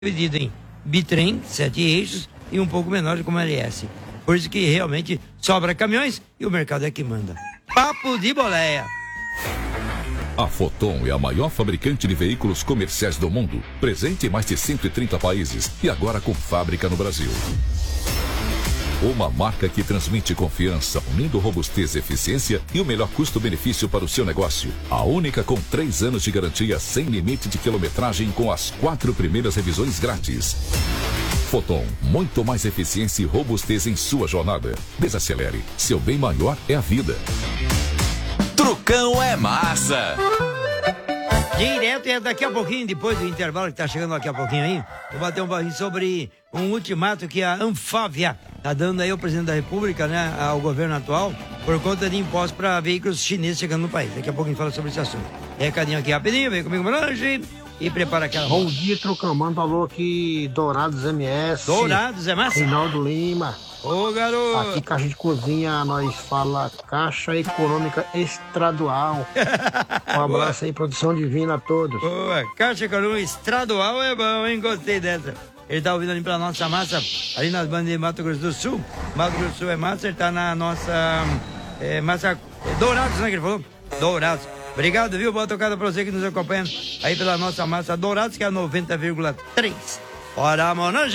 dividido em bitrem, 7 eixos e um pouco menor como LS. Por isso que realmente sobra caminhões e o mercado é que manda. Papo de boleia. A Foton é a maior fabricante de veículos comerciais do mundo, presente em mais de 130 países e agora com fábrica no Brasil. Uma marca que transmite confiança, unindo robustez, eficiência e o melhor custo-benefício para o seu negócio. A única com 3 anos de garantia sem limite de quilometragem com as 4 primeiras revisões grátis. Foton, muito mais eficiência e robustez em sua jornada. Desacelere, seu bem maior é a vida. Trucão é massa. Direto é daqui a pouquinho, depois do intervalo que tá chegando daqui a pouquinho aí, vou bater um barrinho sobre um ultimato que a Anfávia tá dando aí ao presidente da República, né, ao governo atual, por conta de impostos para veículos chineses chegando no país. Daqui a pouquinho fala sobre esse assunto. Recadinho aqui rapidinho, vem comigo, Melange, e prepara aquela... Bom dia, Trucão. Manda alô aqui, Dourados MS. Dourados, é massa? Reinaldo Lima. Ô, garoto! Aqui, Caixa de Cozinha, nós fala Caixa Econômica Estadual. Um abraço aí, produção divina a todos. Boa, Caixa Econômica Estadual é bom, hein? Gostei dessa. Ele tá ouvindo ali pela nossa massa, ali nas bandas de Mato Grosso do Sul. Mato Grosso do Sul é massa, ele tá na nossa massa Dourados, né, que ele falou? Dourados. Obrigado, viu? Boa tocada pra você que nos acompanha aí pela nossa massa Dourados, que é 90,3. Ora, Monange!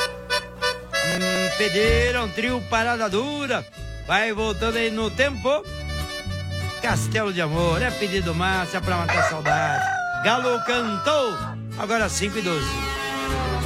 Pediram trio Parada Dura. Vai voltando aí no tempo. Castelo de Amor, é pedido massa pra matar saudade. Galo cantou, agora 5:12.